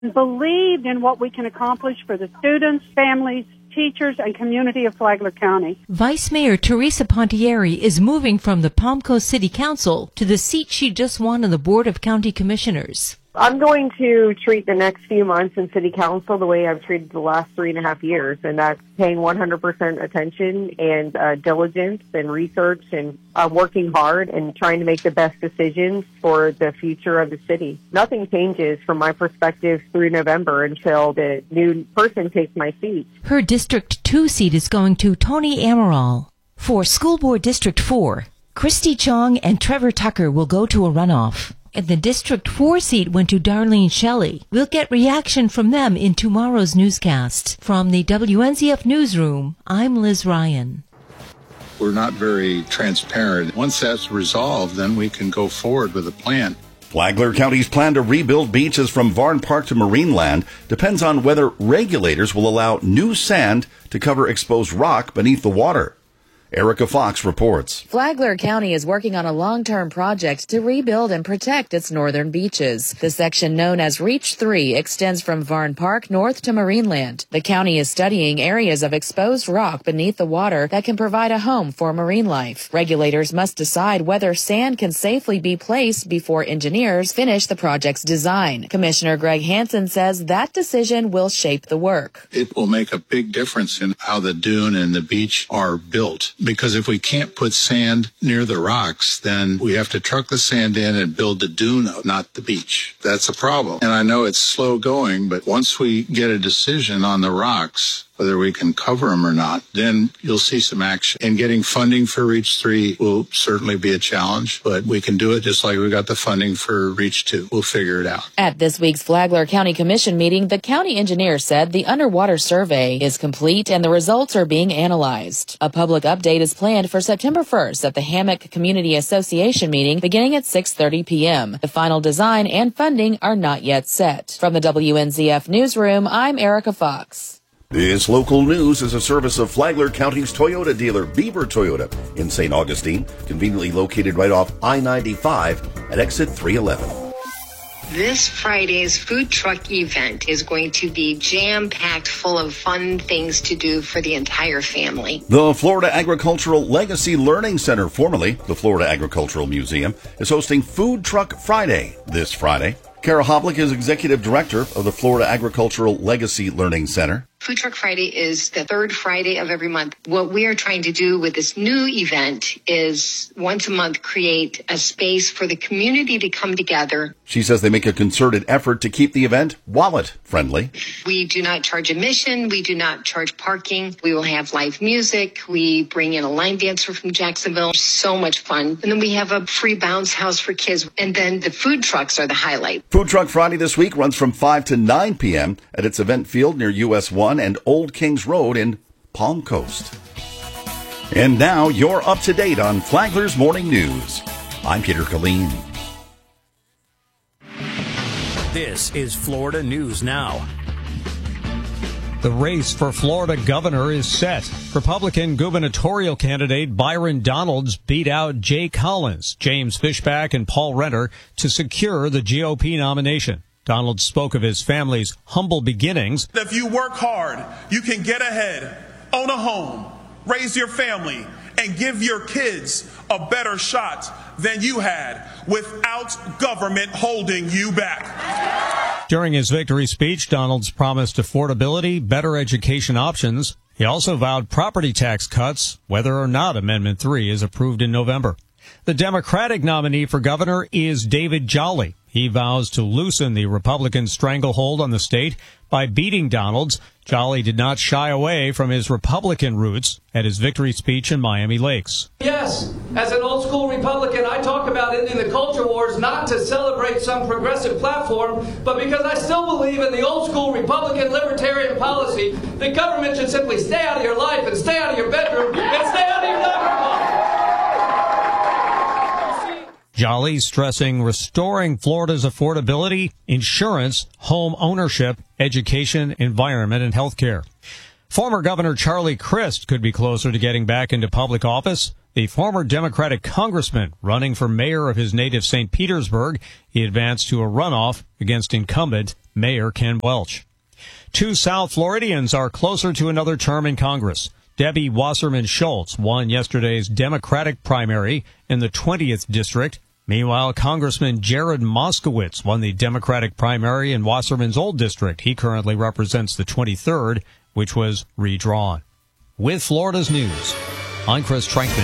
believed in what we can accomplish for the students, families, teachers, and community of Flagler County. Vice Mayor Teresa Pontieri is moving from the Palm Coast City Council to the seat she just won on the Board of County Commissioners. I'm going to treat the next few months in City Council the way I've treated the last 3.5 years, and that's paying 100% attention and diligence and research and working hard and trying to make the best decisions for the future of the city. Nothing changes from my perspective through November until the new person takes my seat. Her District 2 seat is going to Tony Amaral. For School Board District 4, Christy Chong and Trevor Tucker will go to a runoff. And the District 4 seat went to Darlene Shelley. We'll get reaction from them in tomorrow's newscast. From the WNZF Newsroom, I'm Liz Ryan. We're not very transparent. Once that's resolved, then we can go forward with a plan. Flagler County's plan to rebuild beaches from Varn Park to Marineland depends on whether regulators will allow new sand to cover exposed rock beneath the water. Erica Fox reports. Flagler County is working on a long-term project to rebuild and protect its northern beaches. The section known as Reach 3 extends from Varn Park north to Marineland. The county is studying areas of exposed rock beneath the water that can provide a home for marine life. Regulators must decide whether sand can safely be placed before engineers finish the project's design. Commissioner Greg Hansen says that decision will shape the work. It will make a big difference in how the dune and the beach are built. Because if we can't put sand near the rocks, then we have to truck the sand in and build the dune, not the beach. That's a problem. And I know it's slow going, but once we get a decision on the rocks, whether we can cover them or not, then you'll see some action. And getting funding for Reach 3 will certainly be a challenge, but we can do it just like we got the funding for Reach 2. We'll figure it out. At this week's Flagler County Commission meeting, the county engineer said the underwater survey is complete and the results are being analyzed. A public update is planned for September 1st at the Hammock Community Association meeting beginning at 6:30 p.m. The final design and funding are not yet set. From the WNZF Newsroom, I'm Erica Fox. This local news is a service of Flagler County's Toyota dealer, Beaver Toyota, in St. Augustine, conveniently located right off I-95 at exit 311. This Friday's food truck event is going to be jam-packed full of fun things to do for the entire family. The Florida Agricultural Legacy Learning Center, formerly the Florida Agricultural Museum, is hosting Food Truck Friday this Friday. Kara Hoblick is executive director of the Florida Agricultural Legacy Learning Center. Food Truck Friday is the third Friday of every month. What we are trying to do with this new event is once a month create a space for the community to come together. She says they make a concerted effort to keep the event wallet-friendly. We do not charge admission. We do not charge parking. We will have live music. We bring in a line dancer from Jacksonville. So much fun. And then we have a free bounce house for kids. And then the food trucks are the highlight. Food Truck Friday this week runs from 5 to 9 p.m. at its event field near US 1 and Old Kings Road in Palm Coast. And now you're up to date on Flagler's Morning News. I'm Peter Killeen. This is Florida News Now. The race for Florida governor is set. Republican gubernatorial candidate Byron Donalds beat out Jay Collins, James Fishback, and Paul Renner to secure the GOP nomination. Donald spoke of his family's humble beginnings. If you work hard, you can get ahead, own a home, raise your family, and give your kids a better shot than you had without government holding you back. During his victory speech, Donalds promised affordability, better education options. He also vowed property tax cuts, whether or not Amendment 3 is approved in November. The Democratic nominee for governor is David Jolly. He vows to loosen the Republican stranglehold on the state by beating Donalds. Jolly did not shy away from his Republican roots at his victory speech in Miami Lakes. Yes, as an old school Republican, I talk about ending the culture wars not to celebrate some progressive platform, but because I still believe in the old school Republican libertarian policy that government should simply stay out of your life and stay out of your bedroom and stay out of your diaper. Jolly stressing restoring Florida's affordability, insurance, home ownership, education, environment, and health care. Former Governor Charlie Crist could be closer to getting back into public office. The former Democratic congressman running for mayor of his native St. Petersburg, he advanced to a runoff against incumbent Mayor Ken Welch. 2 South Floridians are closer to another term in Congress. Debbie Wasserman Schultz won yesterday's Democratic primary in the 20th district. Meanwhile, Congressman Jared Moskowitz won the Democratic primary in Wasserman's old district. He currently represents the 23rd, which was redrawn. With Florida's news, I'm Chris Trankman.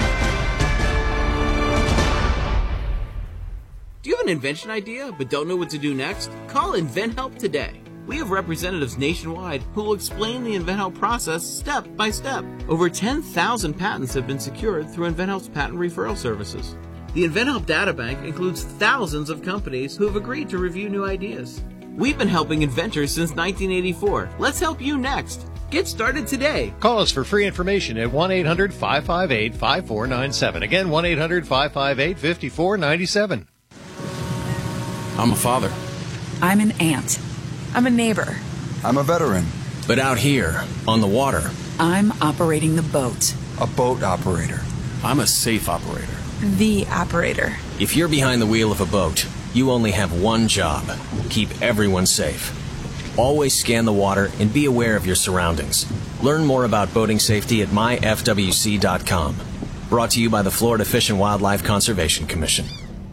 Do you have an invention idea but don't know what to do next? Call InventHelp today. We have representatives nationwide who will explain the InventHelp process step by step. Over 10,000 patents have been secured through InventHelp's patent referral services. The InventHelp Databank includes thousands of companies who have agreed to review new ideas. We've been helping inventors since 1984. Let's help you next. Get started today. Call us for free information at 1-800-558-5497. Again, 1-800-558-5497. I'm a father. I'm an aunt. I'm a neighbor. I'm a veteran. But out here, on the water, I'm operating the boat. A boat operator. I'm a safe operator. The operator. If you're behind the wheel of a boat, you only have one job. Keep everyone safe. Always scan the water and be aware of your surroundings. Learn more about boating safety at myfwc.com. Brought to you by the Florida Fish and Wildlife Conservation Commission.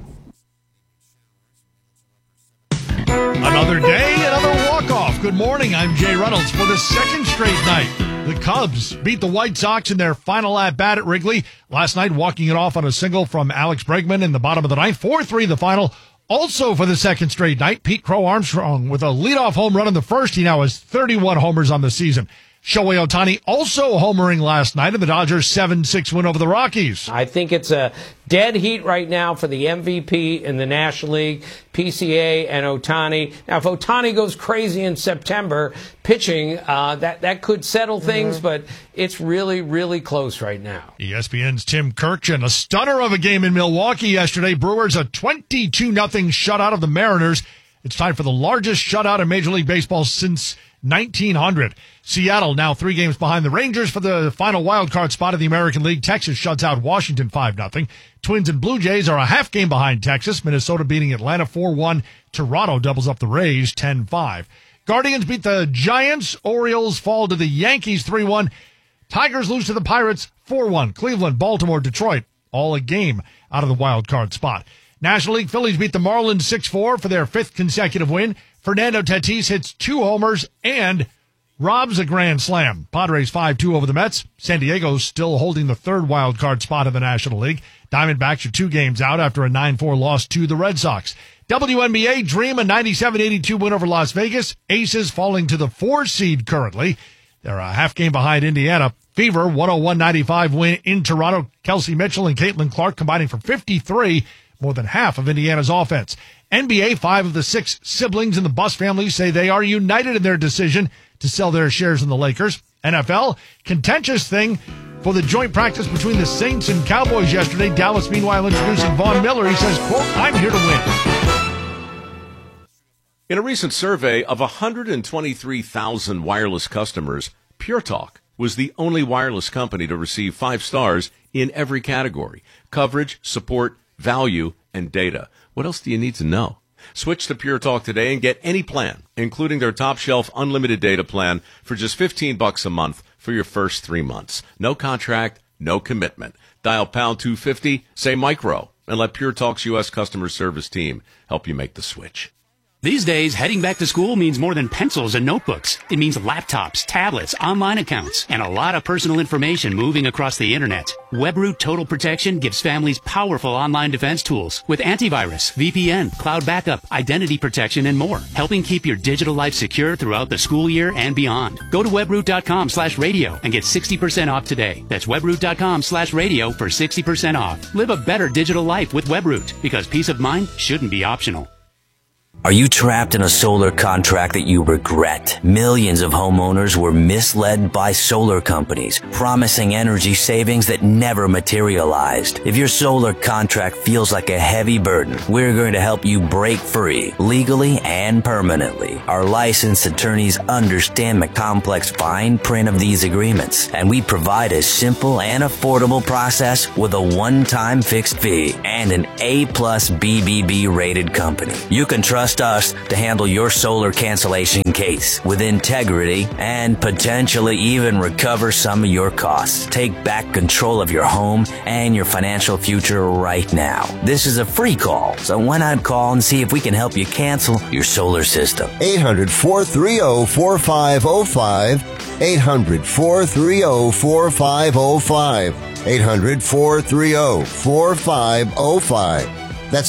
Another day, another walk-off. Good morning, I'm Jay Reynolds. For the second straight night, the Cubs beat the White Sox in their final at-bat at Wrigley. Last night, walking it off on a single from Alex Bregman in the bottom of the ninth. 4-3 the final. Also for the second straight night, Pete Crow Armstrong with a leadoff home run in the first. He now has 31 homers on the season. Shohei Ohtani also homering last night in the Dodgers' 7-6 win over the Rockies. I think it's a dead heat right now for the MVP in the National League, PCA and Ohtani. Now, if Ohtani goes crazy in September pitching, that could settle things, but it's really, really close right now. ESPN's Tim Kirkjian, a stunner of a game in Milwaukee yesterday. Brewers a 22-0 shutout of the Mariners. It's time for the largest shutout in Major League Baseball since 1900. Seattle now 3 games behind the Rangers for the final wild card spot in the American League. Texas shuts out Washington 5-0. Twins and Blue Jays are a half game behind Texas. Minnesota beating Atlanta 4-1. Toronto doubles up the Rays 10-5. Guardians beat the Giants. Orioles fall to the Yankees 3-1. Tigers lose to the Pirates 4-1. Cleveland, Baltimore, Detroit all a game out of the wild card spot. National League Phillies beat the Marlins 6-4 for their 5th consecutive win. Fernando Tatis hits 2 homers and robs a grand slam. Padres 5-2 over the Mets. San Diego still holding the 3rd wild card spot in the National League. Diamondbacks are 2 games out after a 9-4 loss to the Red Sox. WNBA Dream a 97-82 win over Las Vegas. Aces falling to the 4 seed currently. They're a half game behind Indiana. Fever 101-95 win in Toronto. Kelsey Mitchell and Caitlin Clark combining for 53, more than half of Indiana's offense. NBA, 5 of the 6 siblings in the Buss family say they are united in their decision to sell their shares in the Lakers. NFL, contentious thing for the joint practice between the Saints and Cowboys yesterday. Dallas, meanwhile, introducing Von Miller. He says, quote, I'm here to win. In a recent survey of 123,000 wireless customers, Pure Talk was the only wireless company to receive 5 stars in every category: coverage, support, value, and data. What else do you need to know? Switch to Pure Talk today and get any plan, including their top shelf unlimited data plan, for just $15 a month for your first 3 months. No contract, no commitment. Dial pound 250, say micro, and let Pure Talk's U.S. customer service team help you make the switch. These days, heading back to school means more than pencils and notebooks. It means laptops, tablets, online accounts, and a lot of personal information moving across the internet. WebRoot Total Protection gives families powerful online defense tools with antivirus, VPN, cloud backup, identity protection, and more, helping keep your digital life secure throughout the school year and beyond. Go to webroot.com/radio and get 60% off today. That's webroot.com/radio for 60% off. Live a better digital life with WebRoot, because peace of mind shouldn't be optional. Are you trapped in a solar contract that you regret? Millions of homeowners were misled by solar companies, promising energy savings that never materialized. If your solar contract feels like a heavy burden, we're going to help you break free, legally and permanently. Our licensed attorneys understand the complex fine print of these agreements, and we provide a simple and affordable process with a one-time fixed fee and an A+ BBB rated company. You can trust us to handle your solar cancellation case with integrity and potentially even recover some of your costs. Take back control of your home and your financial future right now. This is a free call, so why not call and see if we can help you cancel your solar system? 800-430-4505. 800-430-4505. 800-430-4505. That's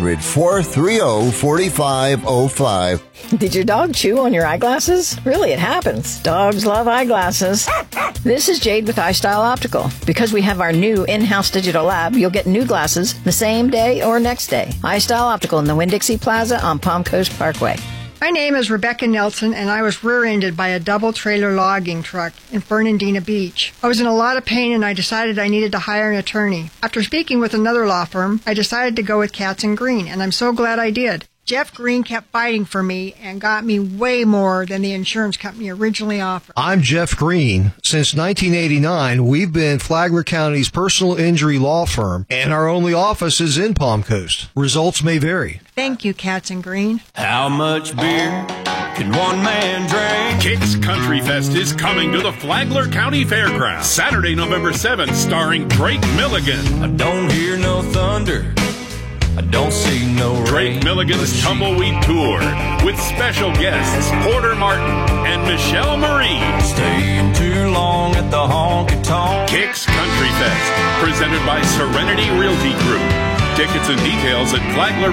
800-430-4505. Did your dog chew on your eyeglasses? Really, it happens. Dogs love eyeglasses. This is Jade with iStyle Optical. Because we have our new in-house digital lab, you'll get new glasses the same day or next day. iStyle Optical in the Winn-Dixie Plaza on Palm Coast Parkway. My name is Rebecca Nelson, and I was rear-ended by a double-trailer logging truck in Fernandina Beach. I was in a lot of pain, and I decided I needed to hire an attorney. After speaking with another law firm, I decided to go with Katz & Green, and I'm so glad I did. Jeff Green kept fighting for me and got me way more than the insurance company originally offered. I'm Jeff Green. Since 1989, we've been Flagler County's personal injury law firm, and our only office is in Palm Coast. Results may vary. Thank you, Katz & Green. How much beer can one man drink? Kicks Country Fest is coming to the Flagler County Fairgrounds Saturday, November 7th, starring Drake Milligan. I don't hear no thunder. I don't see no rain. Drake Milligan's Tumbleweed Tour with special guests Porter Martin and Michelle Marie. Staying too long at the honky tonk. Kicks Country Fest, presented by Serenity Realty Group. Tickets and details at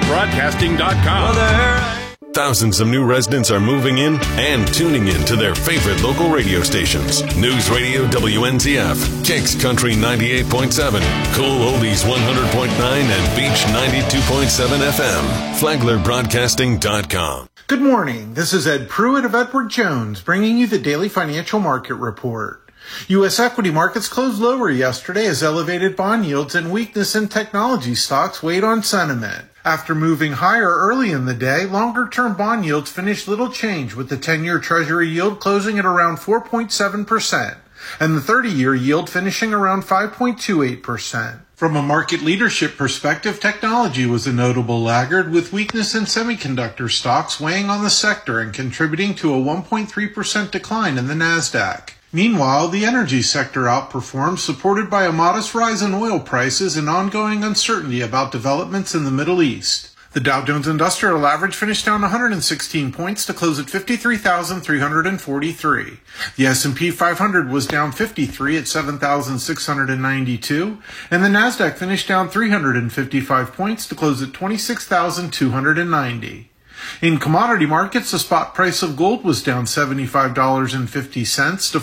FlaglerBroadcasting.com. Thousands of new residents are moving in and tuning in to their favorite local radio stations. News Radio WNZF, Kicks Country 98.7, Cool Oldies 100.9, and Beach 92.7 FM. FlaglerBroadcasting.com. Good morning. This is Ed Pruitt of Edward Jones, bringing you the daily financial market report. U.S. equity markets closed lower yesterday as elevated bond yields and weakness in technology stocks weighed on sentiment. After moving higher early in the day, longer-term bond yields finished little change, with the 10-year Treasury yield closing at around 4.7% and the 30-year yield finishing around 5.28%. From a market leadership perspective, technology was a notable laggard, with weakness in semiconductor stocks weighing on the sector and contributing to a 1.3% decline in the Nasdaq. Meanwhile, the energy sector outperformed, supported by a modest rise in oil prices and ongoing uncertainty about developments in the Middle East. The Dow Jones Industrial Average finished down 116 points to close at 53,343. The S&P 500 was down 53 at 7,692, and the Nasdaq finished down 355 points to close at 26,290. In commodity markets, the spot price of gold was down $75.50 to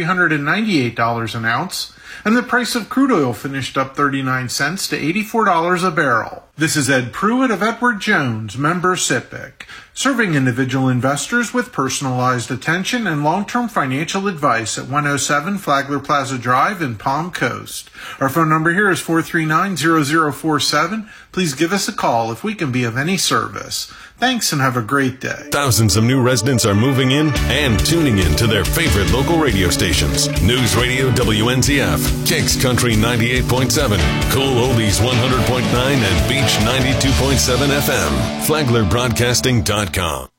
$4,398 an ounce, and the price of crude oil finished up 39 cents to $84 a barrel. This is Ed Pruitt of Edward Jones, member SIPC, serving individual investors with personalized attention and long-term financial advice at 107 Flagler Plaza Drive in Palm Coast. Our phone number here is 439-0047. Please give us a call if we can be of any service. Thanks and have a great day. Thousands of new residents are moving in and tuning in to their favorite local radio stations. News Radio WNZF, Kicks Country 98.7, Cool Oldies 100.9, and Beach 92.7 FM. FlaglerBroadcasting.com.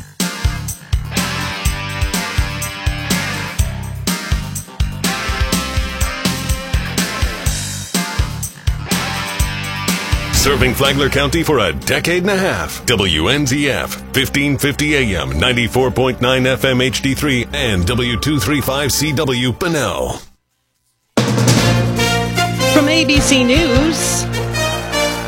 Serving Flagler County for a decade and a half. WNZF, 1550 AM, 94.9 FM HD3, and W235CW Bunnell. From ABC News,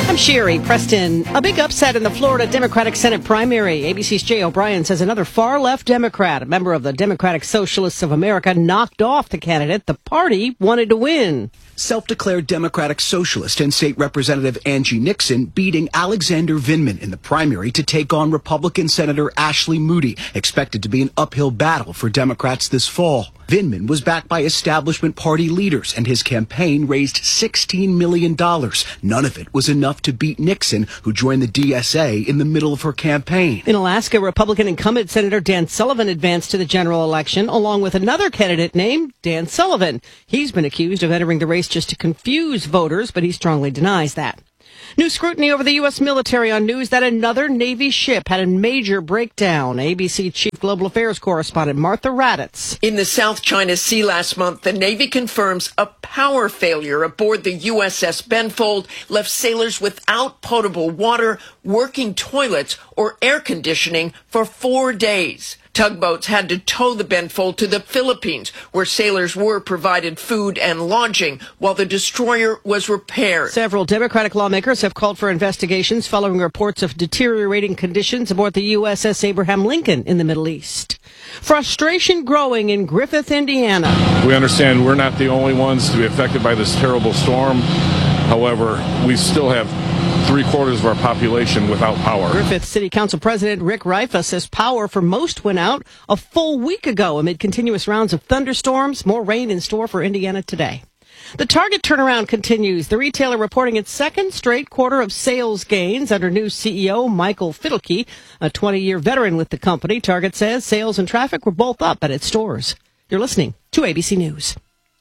I'm Sherry Preston. A big upset in the Florida Democratic Senate primary. ABC's Jay O'Brien says another far-left Democrat, a member of the Democratic Socialists of America, knocked off the candidate the party wanted to win. Self-declared Democratic Socialist and State Representative Angie Nixon beating Alexander Vindman in the primary to take on Republican Senator Ashley Moody, expected to be an uphill battle for Democrats this fall. Vindman was backed by establishment party leaders, and his campaign raised $16 million. None of it was enough to beat Nixon, who joined the DSA in the middle of her campaign. In Alaska, Republican incumbent Senator Dan Sullivan advanced to the general election, along with another candidate named Dan Sullivan. He's been accused of entering the race just to confuse voters, but he strongly denies that. New scrutiny over the U.S. military on news that another Navy ship had a major breakdown. ABC Chief Global Affairs correspondent Martha Raddatz. In the South China Sea last month, the Navy confirms a power failure aboard the USS Benfold left sailors without potable water, working toilets, or air conditioning for 4 days. Tugboats had to tow the Benfold to the Philippines, where sailors were provided food and lodging while the destroyer was repaired. Several Democratic lawmakers have called for investigations following reports of deteriorating conditions aboard the USS Abraham Lincoln in the Middle East. Frustration growing in Griffith, Indiana. We understand we're not the only ones to be affected by this terrible storm. However, we still have 3/4 of our population without power. Griffith City Council President Rick Rifa says power for most went out a full week ago amid continuous rounds of thunderstorms. More rain in store for Indiana today. The Target turnaround continues. The retailer reporting its second straight quarter of sales gains under new CEO Michael Fidelke, a 20-year veteran with the company. Target says sales and traffic were both up at its stores. You're listening to ABC News.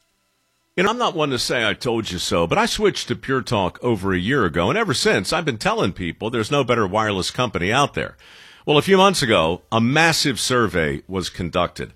You know, I'm not one to say I told you so, but I switched to Pure Talk over a year ago, and ever since, I've been telling people there's no better wireless company out there. Well, a few months ago, a massive survey was conducted.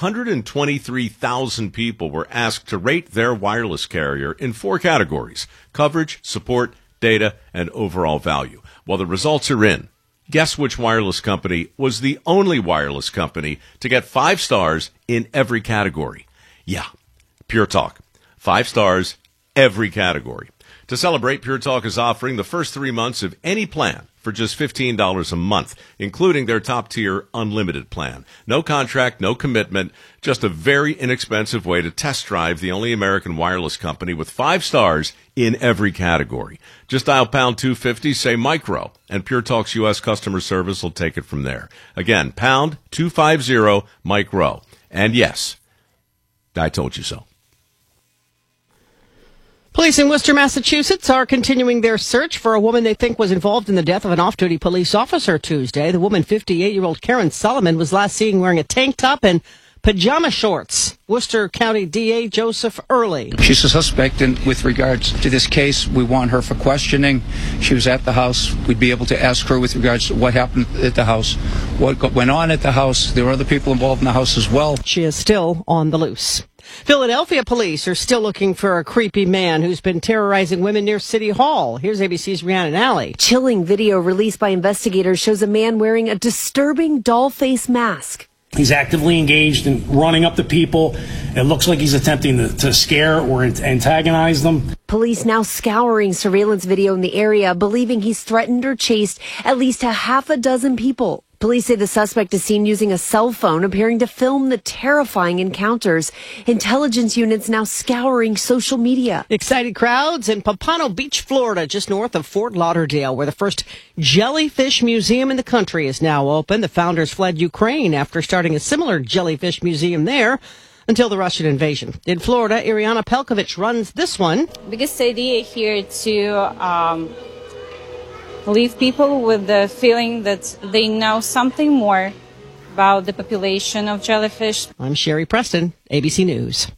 123,000 people were asked to rate their wireless carrier in 4 categories: coverage, support, data, and overall value. Well, the results are in. Guess which wireless company was the only wireless company to get 5 stars in every category? Yeah, Pure Talk. 5 stars, every category. To celebrate, Pure Talk is offering the first 3 months of any plan for just $15 a month, including their top-tier unlimited plan. No contract, no commitment, just a very inexpensive way to test drive the only American wireless company with 5 stars in every category. Just dial pound 250, say micro, and Pure Talk's U.S. customer service will take it from there. Again, pound 250 micro. And yes, I told you so. Police in Worcester, Massachusetts are continuing their search for a woman they think was involved in the death of an off-duty police officer Tuesday. The woman, 58-year-old Karen Solomon, was last seen wearing a tank top and pajama shorts. Worcester County DA Joseph Early. She's a suspect, and with regards to this case, we want her for questioning. She was at the house. We'd be able to ask her with regards to what happened at the house, what went on at the house. There were other people involved in the house as well. She is still on the loose. Philadelphia police are still looking for a creepy man who's been terrorizing women near City Hall. Here's ABC's Rhiannon Alley. Chilling video released by investigators shows a man wearing a disturbing doll face mask. He's actively engaged in running up to people. It looks like he's attempting to scare or antagonize them. Police now scouring surveillance video in the area, believing he's threatened or chased at least a half a dozen people. Police say the suspect is seen using a cell phone, appearing to film the terrifying encounters. Intelligence units now scouring social media. Excited crowds in Pompano Beach, Florida, just north of Fort Lauderdale, where the first jellyfish museum in the country is now open. The founders fled Ukraine after starting a similar jellyfish museum there until the Russian invasion. In Florida, Ariana Pelkovich runs this one. Biggest idea here to leave people with the feeling that they know something more about the population of jellyfish. I'm Sherry Preston, ABC News.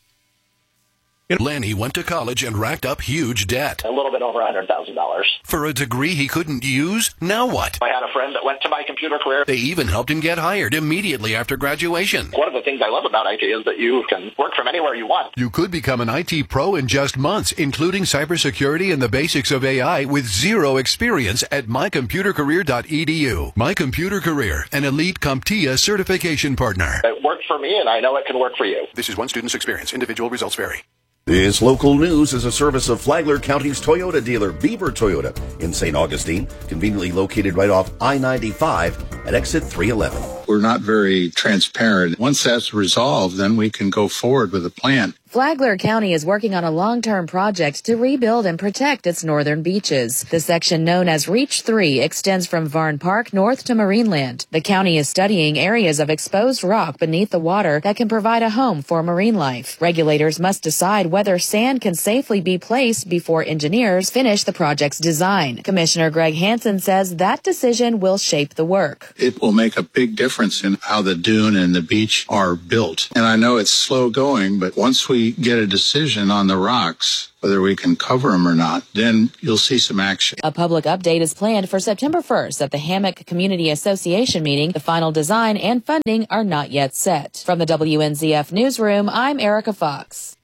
Lenny went to college and racked up huge debt. A little bit over $100,000. For a degree he couldn't use? Now what? I had a friend that went to My Computer Career. They even helped him get hired immediately after graduation. One of the things I love about IT is that you can work from anywhere you want. You could become an IT pro in just months, including cybersecurity and the basics of AI with zero experience at mycomputercareer.edu. My Computer Career, an elite CompTIA certification partner. It worked for me, and I know it can work for you. This is one student's experience. Individual results vary. This local news is a service of Flagler County's Toyota dealer, Beaver Toyota, in St. Augustine, conveniently located right off I-95 at exit 311. We're not very transparent. Once that's resolved, then we can go forward with a plan. Flagler County is working on a long-term project to rebuild and protect its northern beaches. The section known as Reach 3 extends from Varn Park north to Marineland. The county is studying areas of exposed rock beneath the water that can provide a home for marine life. Regulators must decide whether sand can safely be placed before engineers finish the project's design. Commissioner Greg Hansen says that decision will shape the work. It will make a big difference in how the dune and the beach are built. And I know it's slow going, but once we get a decision on the rocks, whether we can cover them or not, then you'll see some action. A public update is planned for September 1st at the Hammock Community Association meeting. The final design and funding are not yet set. From the WNZF Newsroom, I'm Erica Fox.